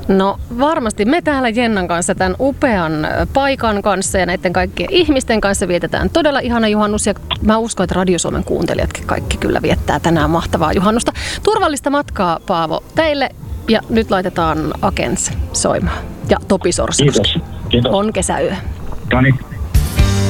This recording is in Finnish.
No varmasti me täällä Jennan kanssa tämän upean paikan kanssa ja näiden kaikkien ihmisten kanssa vietetään todella ihana juhannus. Ja mä uskon, että Radio Suomen kuuntelijatkin kaikki kyllä viettää tänään mahtavaa juhannusta. Turvallista matkaa, Paavo, teille. Ja nyt laitetaan Agents soimaan. Ja Topi Sorsa. Kiitos. On kesäyö. No niin.